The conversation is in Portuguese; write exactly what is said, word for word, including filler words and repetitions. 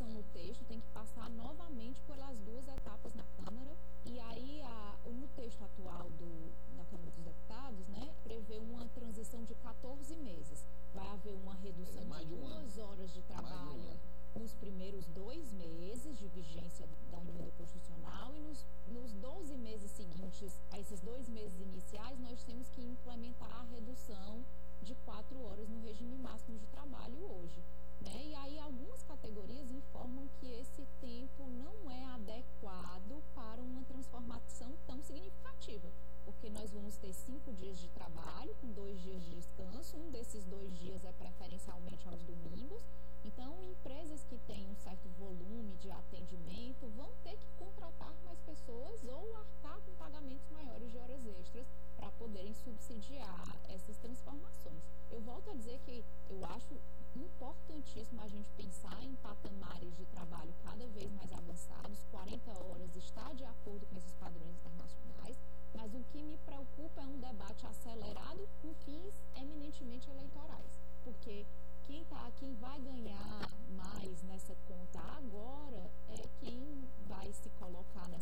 alteração no texto tem que passar novamente pelas duas etapas na Câmara, e aí a, no texto atual do, da Câmara dos Deputados, né, prevê uma transição de quatorze meses. Vai haver uma redução é de um duas ano. horas de trabalho um nos primeiros dois meses de vigência da emenda constitucional, e nos, nos doze meses seguintes a esses dois meses iniciais, nós temos que implementar a redução de quatro horas no regime máximo de trabalho hoje, né? E aí algumas categorias informam que esse tempo não é adequado para uma transformação tão significativa, porque nós vamos ter cinco dias de trabalho com dois dias de descanso, um desses dois dias é preferencialmente aos domingos. Então, empresas que têm um certo volume de atendimento vão ter que contratar mais pessoas ou arcar com pagamentos maiores de horas extras para poderem subsidiar essas transformações. Eu volto a dizer que eu acho importantíssimo a gente pensar em patamares de trabalho cada vez mais avançados. quarenta horas está de acordo com esses padrões internacionais, mas o que me preocupa é um debate acelerado com fins eminentemente eleitorais, porque quem, tá, quem vai ganhar mais nessa conta agora é quem vai se colocar